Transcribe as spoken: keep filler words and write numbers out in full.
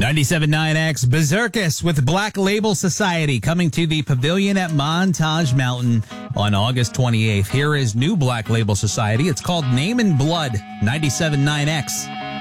ninety-seven point nine X Berserkus with Black Label Society coming to the Pavilion at Montage Mountain on August twenty-eighth. Here is new Black Label Society. It's called Name and Blood, ninety-seven point nine X.